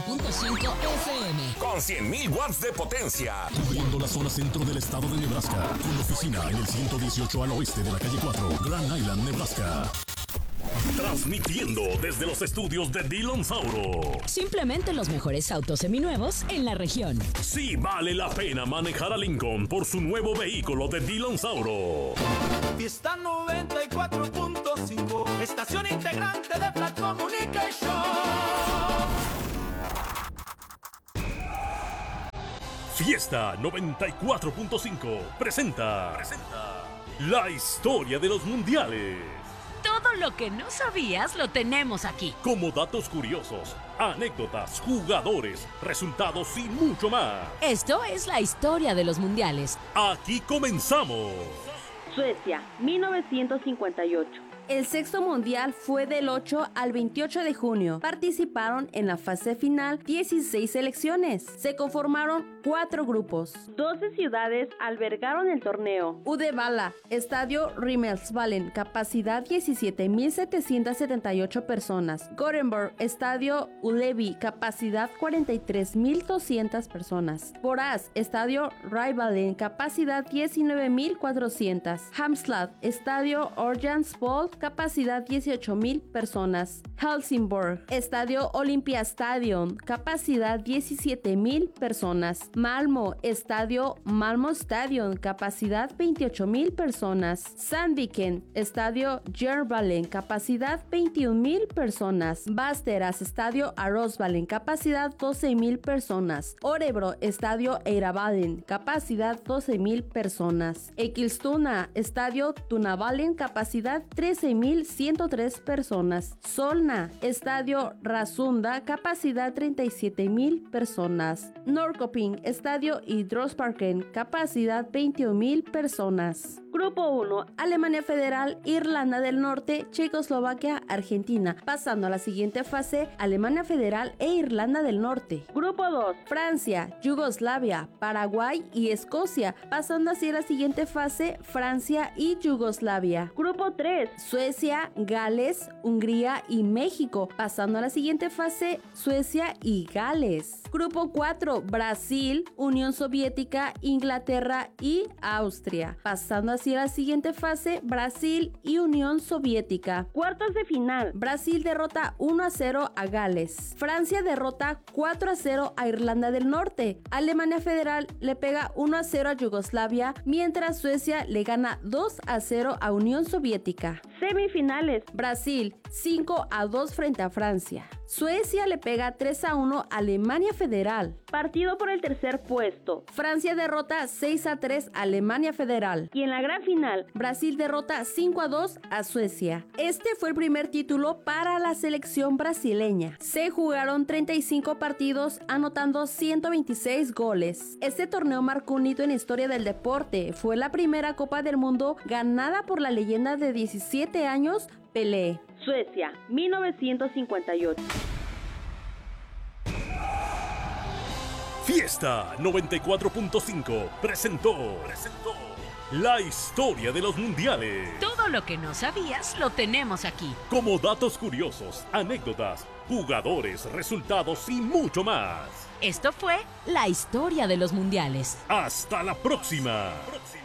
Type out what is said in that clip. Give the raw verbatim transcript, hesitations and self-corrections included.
punto cinco F M. Con cien mil watts de potencia. Cubriendo la zona centro del estado de Nebraska. Con oficina en el ciento dieciocho al oeste de la calle cuatro, Grand Island, Nebraska. Transmitiendo desde los estudios de Dillon Sauro. Simplemente los mejores autos seminuevos en la región. Sí vale la pena manejar a Lincoln por su nuevo vehículo de Dillon Sauro. Fiesta noventa y cuatro punto cinco, estación integrante de Flat Communication. Fiesta noventa y cuatro punto cinco presenta, presenta la historia de los mundiales. Todo lo que no sabías lo tenemos aquí. Como datos curiosos, anécdotas, jugadores, resultados y mucho más. Esto es la historia de los mundiales. Aquí comenzamos. Suecia, mil novecientos cincuenta y ocho. El sexto mundial fue del ocho al veintiocho de junio. Participaron en la fase final dieciséis selecciones. Se conformaron cuatro grupos. doce ciudades albergaron el torneo. Uddevalla, Estadio Rimmelsvallen, capacidad diecisiete mil setecientos setenta y ocho personas. Gothenburg, Estadio Ullevi, capacidad cuarenta y tres mil doscientas personas. Borås, Estadio Rivalen, capacidad diecinueve mil cuatrocientas. Halmstad, Estadio Örjansboll, capacidad dieciocho mil personas. Helsingborg, Estadio Olympiastadion, capacidad diecisiete mil personas. Malmö, Estadio Malmö Stadion, capacidad veintiocho mil personas. Sandviken, Estadio Järvallen, capacidad veintiún mil personas. Västerås, Estadio Arosvallen, capacidad doce mil personas. Örebro, Estadio Eiravallen, capacidad doce mil personas. Eskilstuna, Estadio Tunavallen, capacidad trece mil ciento tres personas. Solna, Estadio Rasunda, capacidad treinta y siete mil personas. Norrköping, Estadio Idrottsparken, capacidad veintiún mil personas. Grupo uno, Alemania Federal, Irlanda del Norte, Checoslovaquia, Argentina. Pasando a la siguiente fase, Alemania Federal e Irlanda del Norte. Grupo dos, Francia, Yugoslavia, Paraguay y Escocia. Pasando así a la siguiente fase, Francia y Yugoslavia. Grupo tres, Suecia, Gales, Hungría y México. Pasando a la siguiente fase, Suecia y Gales. Grupo cuatro, Brasil, Unión Soviética, Inglaterra y Austria. Pasando así a la siguiente fase, Brasil y Unión Soviética. Cuartos de final, Brasil derrota uno a cero a Gales. Francia derrota cuatro a cero a Irlanda del Norte. Alemania Federal le pega uno a cero a Yugoslavia, mientras Suecia le gana dos a cero a Unión Soviética. Semifinales, Brasil cinco a dos frente a Francia. Suecia le pega tres a uno a Alemania Federal. Partido por el tercer puesto. Francia derrota seis a tres a Alemania Federal. Y en la gran final, Brasil derrota cinco a dos a Suecia. Este fue el primer título para la selección brasileña. Se jugaron treinta y cinco partidos, anotando ciento veintiséis goles. Este torneo marcó un hito en la historia del deporte. Fue la primera Copa del Mundo ganada por la leyenda de diecisiete años, Pelé. Suecia, mil novecientos cincuenta y ocho. Fiesta noventa y cuatro punto cinco presentó, presentó la historia de los mundiales. Todo lo que no sabías lo tenemos aquí. Como datos curiosos, anécdotas, jugadores, resultados y mucho más. Esto fue la historia de los mundiales. Hasta la próxima.